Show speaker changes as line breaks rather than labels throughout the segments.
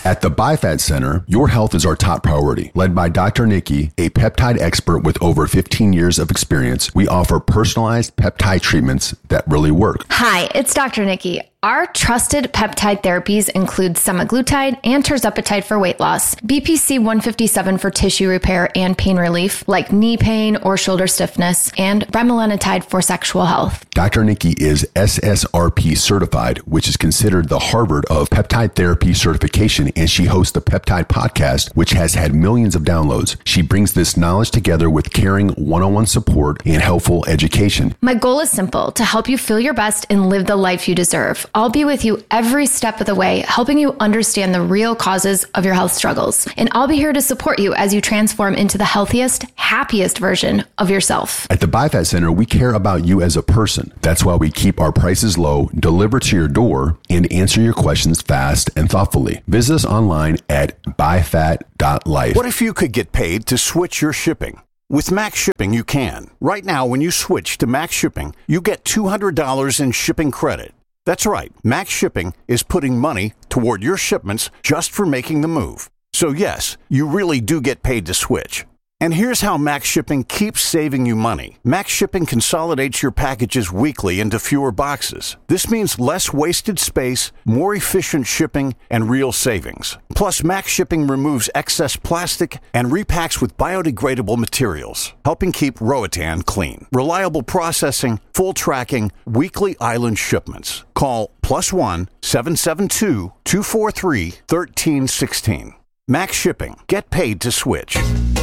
At the BiFat Center, your health is our top priority. Led by Dr. Nikki, a peptide expert with over 15 years of experience, we offer personalized peptide treatments that really work.
Hi, it's Dr. Nikki. Our trusted peptide therapies include semaglutide and tirzepatide for weight loss, BPC 157 for tissue repair and pain relief, like knee pain or shoulder stiffness, and bremelanotide for sexual health.
Dr. Nikki is SSRP certified, which is considered the Harvard of peptide therapy certification, and she hosts the Peptide Podcast, which has had millions of downloads. She brings this knowledge together with caring one-on-one support and helpful education.
My goal is simple: to help you feel your best and live the life you deserve. I'll be with you every step of the way, helping you understand the real causes of your health struggles. And I'll be here to support you as you transform into the healthiest, happiest version of yourself.
At the BiFat Center, we care about you as a person. That's why we keep our prices low, deliver to your door, and answer your questions fast and thoughtfully. Visit us online at bifat.life.
What if you could get paid to switch your shipping? With Max Shipping, you can. Right now, when you switch to Max Shipping, you get $200 in shipping credit. That's right. Max Shipping is putting money toward your shipments just for making the move. So yes, you really do get paid to switch. And here's how Max Shipping keeps saving you money. Max Shipping consolidates your packages weekly into fewer boxes. This means less wasted space, more efficient shipping, and real savings. Plus, Max Shipping removes excess plastic and repacks with biodegradable materials, helping keep Roatan clean. Reliable processing, full tracking, weekly island shipments. Call +1 772 243 1316. Max Shipping. Get paid to switch.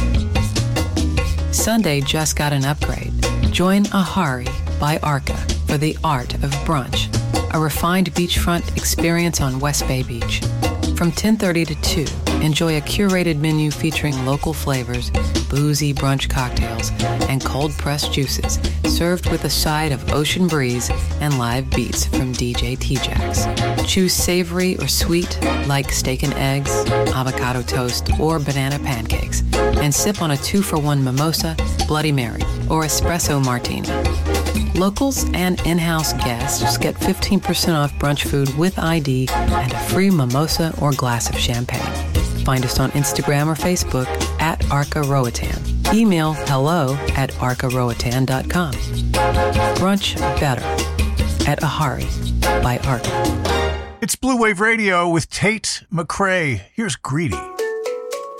Sunday just got an upgrade. Join Ahari by Arca for the art of brunch, a refined beachfront experience on West Bay Beach. From 10:30 to 2, enjoy a curated menu featuring local flavors, boozy brunch cocktails, and cold-pressed juices, served with a side of ocean breeze and live beats from DJ T-Jax. Choose savory or sweet, like steak and eggs, avocado toast, or banana pancakes, and sip on a 2-for-1 mimosa, Bloody Mary, or espresso martini. Locals and in-house guests get 15% off brunch food with ID and a free mimosa or glass of champagne. Find us on Instagram or Facebook at Arca Roatan. Email hello@arcaroatan.com. Brunch better at Ahari by Arca.
It's Blue Wave Radio with Tate McRae. Here's Greedy.